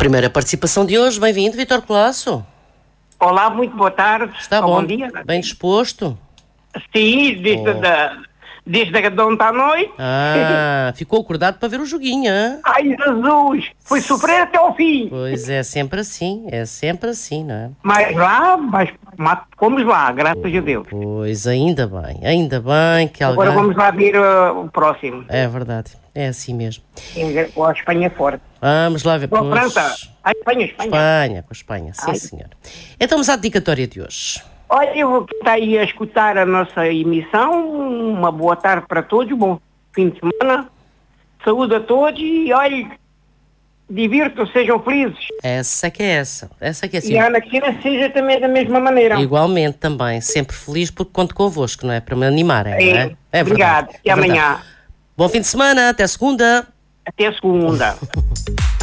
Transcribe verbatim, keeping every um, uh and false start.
Primeira participação de hoje. Bem-vindo, Vítor Colasso. Olá, muito boa tarde. Está bom? Bom dia. Bem disposto? Sim, desde, oh. da, desde a de ontem à noite. Ah, ficou acordado para ver o joguinho, hein? Ai, Jesus! Foi sofrer até ao fim. Pois é, sempre assim, é sempre assim, não é? Mas lá, mas, mas fomos lá, graças a Deus. Pois, ainda bem, ainda bem que alguém... Agora vamos lá ver uh, o próximo. É verdade, é assim mesmo. Com a Espanha fora. Vamos lá ver. Com a França. A Espanha, Espanha. Espanha, com a Espanha, sim Ai. senhor. Então vamos à dedicatória de hoje. Olha, eu vou estar aí a escutar a nossa emissão. Uma boa tarde para todos, bom fim de semana. Saúde a todos e olha, divirtam, sejam felizes. Essa que é essa, essa que é assim. E a Ana Cristina seja também da mesma maneira. Igualmente também, sempre feliz porque conto convosco, não é? Para me animarem, é, não é? É obrigado, verdade, até é amanhã. Verdade. Bom fim de semana, até segunda. Até segunda.